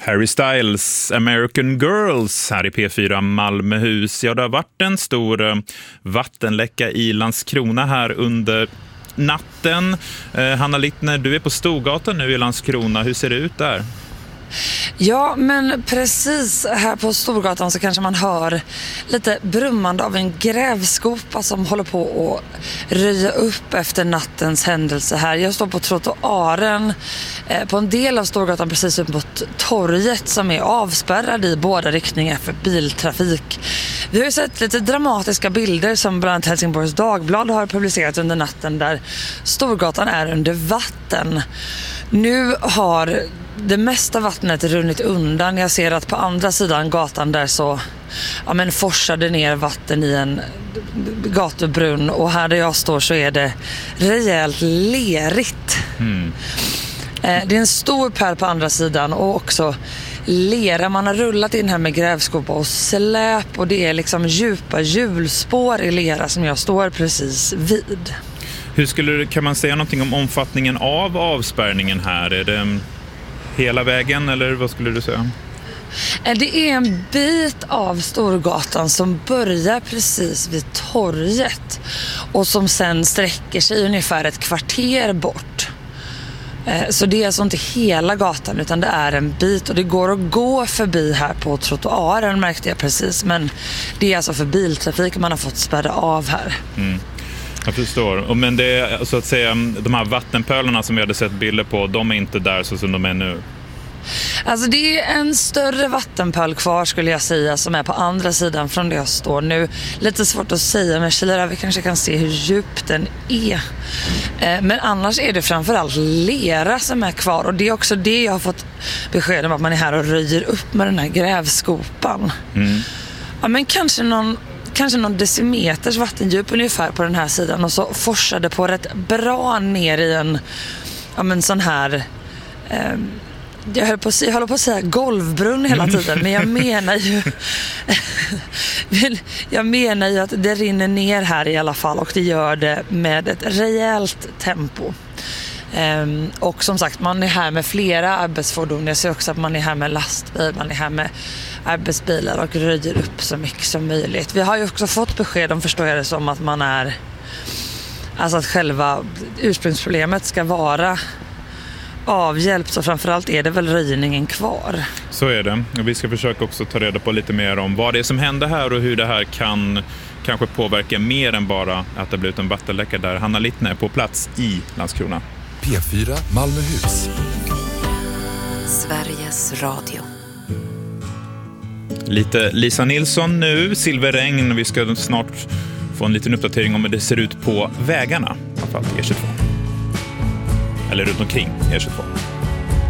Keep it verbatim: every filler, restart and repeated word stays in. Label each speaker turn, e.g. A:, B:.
A: Harry Styles, American Girls här i P fyra Malmöhus. Ja, det har varit en stor vattenläcka i Landskrona här under natten. Eh, Hanna Littner, du är på Storgatan nu i Landskrona. Hur ser det ut där?
B: Ja, men precis här på Storgatan så kanske man hör lite brummande av en grävskopa som håller på att röja upp efter nattens händelse här. Jag står på trottoaren eh, på en del av Storgatan precis upp mot torget som är avspärrad i båda riktningar för biltrafik. Vi har ju sett lite dramatiska bilder som bland annat Helsingborgs Dagblad har publicerat under natten där Storgatan är under vatten. Nu har det mesta vattnet runnit undan. Jag ser att på andra sidan gatan där så ja, men forsade ner vatten i en gatubrunn. Och här där jag står så är det rejält lerigt. Mm. Det är en stor pärl på andra sidan och också lera. Man har rullat in här med grävskopa och släp och det är liksom djupa hjulspår i lera som jag står precis vid.
A: Hur skulle, kan man säga någonting om omfattningen av avspärrningen här? Är det hela vägen eller vad skulle du säga?
B: Det är en bit av Storgatan som börjar precis vid torget och som sen sträcker sig ungefär ett kvarter bort. Så det är alltså inte hela gatan utan det är en bit och det går att gå förbi här på trottoaren märkte jag precis, men det är alltså för biltrafik man har fått spärra av här. Mm.
A: Jag förstår. Men det är så att säga de här vattenpölarna som vi hade sett bilder på, de är inte där så som de är nu.
B: Alltså det är en större vattenpöl kvar skulle jag säga som är på andra sidan från där jag står nu. Lite svårt att säga med kilar, vi kanske kan se hur djup den är. Men annars är det framförallt lera som är kvar och det är också det jag har fått besked om att man är här och röjer upp med den här grävskopan. Mm. Ja, men kanske någon kanske någon decimeters vattendjup ungefär på den här sidan och så forsade på rätt bra ner i en ja, men sån här eh, jag höll på att säga, jag håller på att säga golvbrunn hela tiden men jag menar ju jag menar ju att det rinner ner här i alla fall och det gör det med ett rejält tempo. Um, och som sagt, man är här med flera arbetsfordon. Jag ser också att man är här med lastbil, man är här med arbetsbilar och röjer upp så mycket som möjligt. Vi har ju också fått besked om, förstår jag det som, att man är alltså att själva ursprungsproblemet ska vara avhjälpt och framförallt är det väl röjningen kvar.
A: Så är det. Och vi ska försöka också ta reda på lite mer om vad det är som händer här och hur det här kan kanske påverka mer än bara att det blir en vattenläcka där. Hanna Littner är på plats i Landskrona.
C: P fyra Malmöhus.
D: Sveriges Radio.
A: Lite Lisa Nilsson nu, Silverregn. Vi ska snart få en liten uppdatering om hur det ser ut på vägarna. I alla fall E tjugotvå. Eller runt omkring E tjugotvå.